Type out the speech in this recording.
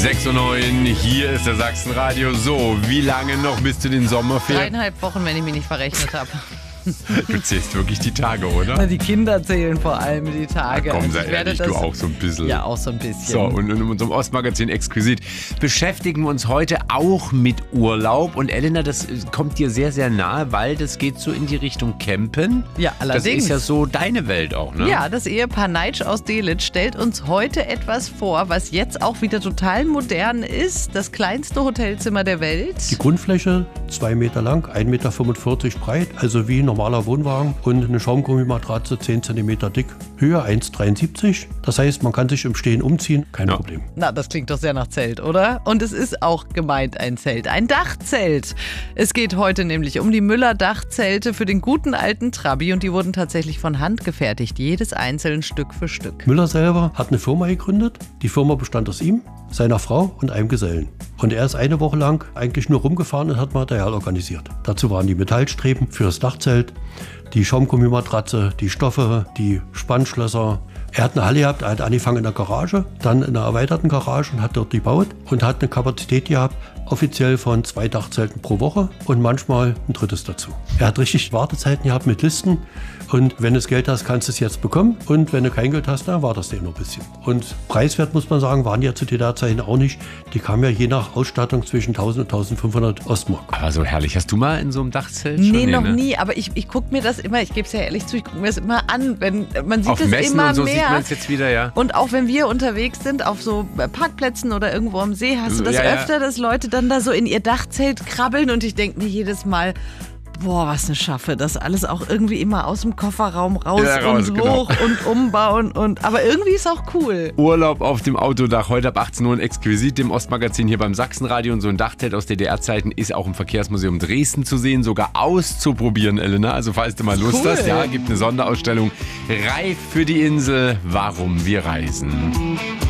6:09 Uhr, hier ist der Sachsenradio. So, wie lange noch bis zu den Sommerferien? 3,5 Wochen, wenn ich mich nicht verrechnet habe. Du zählst wirklich die Tage, oder? Na, die Kinder zählen vor allem die Tage. Na komm, Also sei ehrlich, du auch so ein bisschen. Ja, auch so ein bisschen. So, und in unserem Ostmagazin Exquisit beschäftigen wir uns heute auch mit Urlaub. Und Elena, das kommt dir sehr, sehr nahe, weil das geht so in die Richtung Campen. Ja, allerdings. Das ist ja so deine Welt auch, ne? Ja, das Ehepaar Neitsch aus Delitzsch stellt uns heute etwas vor, was jetzt auch wieder total modern ist. Das kleinste Hotelzimmer der Welt. Die Grundfläche 2 Meter lang, 1,45 Meter breit, also wie ein normaler Wohnwagen, und eine Schaumgummimatratze 10 Zentimeter dick, Höhe 1,73. Das heißt, man kann sich im Stehen umziehen, kein Problem. Na, das klingt doch sehr nach Zelt, oder? Und es ist auch gemeint ein Zelt, ein Dachzelt. Es geht heute nämlich um die Müller-Dachzelte für den guten alten Trabi und die wurden tatsächlich von Hand gefertigt, jedes einzeln Stück für Stück. Müller selber hat eine Firma gegründet. Die Firma bestand aus ihm, seiner Frau und einem Gesellen. Und er ist eine Woche lang eigentlich nur rumgefahren und hat Material organisiert. Dazu waren die Metallstreben für das Dachzelt, die Schaumgummimatratze, die Stoffe, die Spannschlösser. Er hat eine Halle gehabt, er hat angefangen in der Garage, dann in einer erweiterten Garage und hat dort gebaut und hat eine Kapazität gehabt, offiziell von 2 Dachzelten pro Woche und manchmal ein drittes dazu. Er hat richtig Wartezeiten gehabt mit Listen und wenn du das Geld hast, kannst du es jetzt bekommen und wenn du kein Geld hast, dann wartest du noch ein bisschen. Und preiswert, muss man sagen, waren ja zu der Zeit auch nicht. Die kamen ja je nach Ausstattung zwischen 1000 und 1500 Ostmark. Aber so herrlich. Hast du mal in so einem Dachzelt Nee, schon? noch nie, aber ich gucke mir das immer, ich gebe es ja ehrlich zu, ich gucke mir das immer an, wenn man sieht Auf es Messen immer und so mehr. sieht man es jetzt wieder, ja. Und auch wenn wir unterwegs sind, auf so Parkplätzen oder irgendwo am See, hast du das Ja, ja. öfter, dass Leute dann da so in ihr Dachzelt krabbeln und ich denke mir jedes Mal, boah, was eine Schaffe, das alles auch irgendwie immer aus dem Kofferraum raus, Ja, raus, und genau. hoch und umbauen aber irgendwie ist auch cool. Urlaub auf dem Autodach, heute ab 18 Uhr in Exquisit, dem Ostmagazin hier beim Sachsenradio. Und so ein Dachzelt aus DDR-Zeiten ist auch im Verkehrsmuseum Dresden zu sehen, sogar auszuprobieren, Elena. Also falls du mal Lust Cool. hast, ja, gibt eine Sonderausstellung Reif für die Insel, warum wir reisen.